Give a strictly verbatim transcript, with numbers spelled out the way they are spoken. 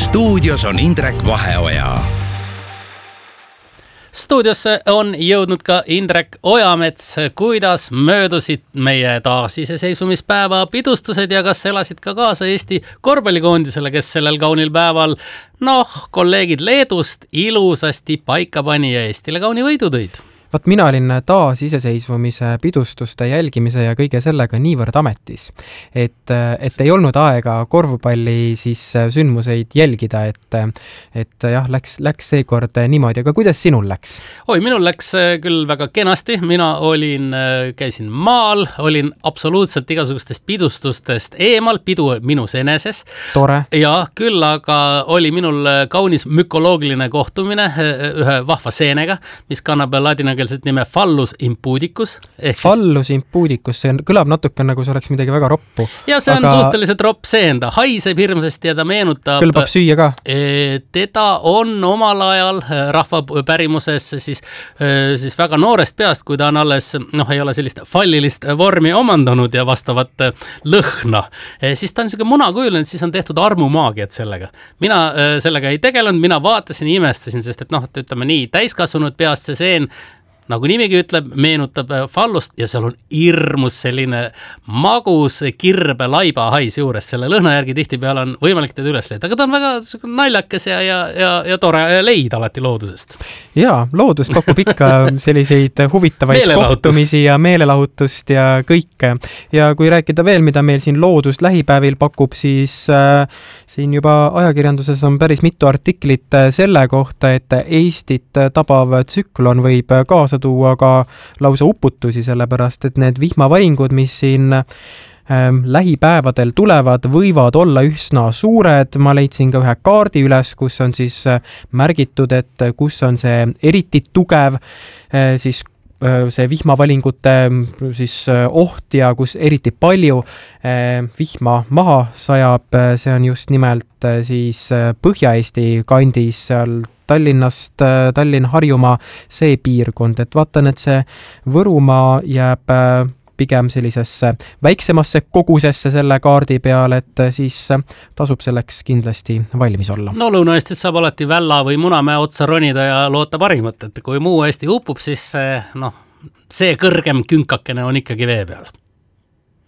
stuudios on Indrek Vaheoja. Stuudiosse on jõudnud ka Indrek Ojamets. Kuidas möödusid meie taasiseseisvumispäeva pidustused ja kas elasid ka kaasa Eesti korvpallikoondisele, kes sellel kaunil päeval, noh, kolleegid Leedust ilusasti paika pani ja Eestile kauni võidu tõid? Vat mina olin taasiseseisvumise pidustuste jälgimise ja kõige sellega niivõrd ametis, et, et ei olnud aega korvpalli siis sündmuseid jälgida, et, et jah, läks, läks seekord niimoodi, aga kuidas sinul läks? Oi, minul läks küll väga kenasti, mina olin, käisin maal, olin absoluutselt igasugustest pidustustest eemal, pidu minus eneses. Tore. Ja küll, aga oli minul kaunis mükoloogiline kohtumine ühe vahva seenega, mis kannab ladina nime Phallus impuudicus. Phallus impuudicus, see kõlab natuke nagu see oleks midagi väga roppu. Ja see on aga... suhteliselt ropp seen, ta haiseb hirmsasti ja ta meenutab... Kõlbab süüa ka? Teda on omal ajal rahva pärimuses siis, siis väga noorest peast, kui ta on alles, noh, ei ole sellist fallilist vormi omandanud ja vastavat lõhna. Siis ta on selline munakujuline, siis on tehtud armumaagiat sellega. Mina sellega ei tegelenud, mina vaatasin ja imestasin, sest et noh, ütleme nii, täiskasvanud peast see seen nagu nimigi ütleb, meenutab Phallust ja seal on hirmus selline magus kirbe laiba hais juures. Selle lõhna järgi tihtipeale on võimalik teda üles leida, aga ta on väga naljakas ja, ja, ja, ja tore leid alati loodusest. Jaa, loodus pakub ikka selliseid huvitavaid kohtumisi ja meelelahutust ja kõike. Ja kui rääkida veel, mida meil siin loodus lähipäevil pakub, siis äh, siin juba ajakirjanduses on päris mitu artiklit selle kohta, et Eestit tabav tsüklon võib kaasa tuua ka lausa uputusi, sellepärast et need vihmavaringud, mis siin ähm, lähipäevadel tulevad, võivad olla üsna suured. Ma leidsin ka ühe kaardi üles, kus on siis märgitud, et kus on see eriti tugev äh, siis see vihmavalingute siis oht ja kus eriti palju vihma maha sajab, see on just nimelt siis Põhja-Eesti kandis, seal Tallinnast, Tallinn-Harjumaa, see piirkond, et vaatan, et see Võrumaa jääb pigem sellisesse väiksemasse kogusesse selle kaardi peal, et siis tasub selleks kindlasti valmis olla. No Lõuna-Eestis saab alati Välla või Munamäe otsa ronida ja loota parimat, et kui muu Eesti upub, siis noh, see kõrgem künkakene on ikkagi vee peal.